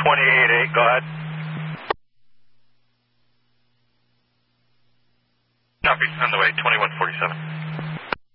28.8, go ahead. Copy, on the way, 2147.